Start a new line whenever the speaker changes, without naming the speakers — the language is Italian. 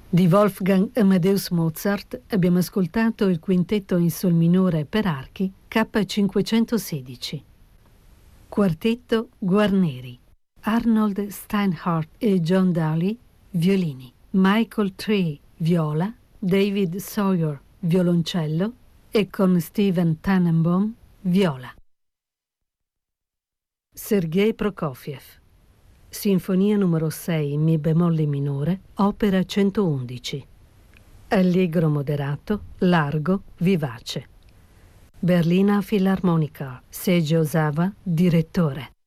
Di Wolfgang Amadeus Mozart abbiamo ascoltato il quintetto in sol minore per archi K516. Quartetto Guarneri. Arnold Steinhardt e John Daly, violini. Michael Tree, viola. David Sawyer, violoncello. E con Steven Tannenbaum, viola. Sergei Prokofiev. Sinfonia numero 6 in Mi bemolle minore, opera 111. Allegro moderato, largo, vivace. Berlina Philharmonica, Seiji Ozawa, direttore.